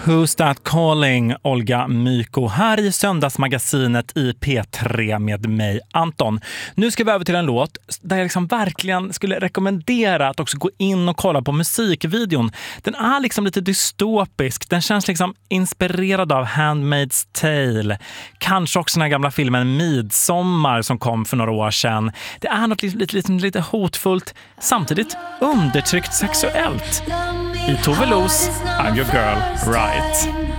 Who's That Calling, Olga Myko, här i Söndagsmagasinet i P3 med mig, Anton. Nu ska vi över till en låt där jag liksom verkligen skulle rekommendera att också gå in och kolla på musikvideon. Den är liksom lite dystopisk, den känns liksom inspirerad av Handmaid's Tale. Kanske också den här gamla filmen Midsommar som kom för några år sedan. Det är något lite hotfullt, samtidigt undertryckt sexuellt. I Tove Los I'm Your Girl Right.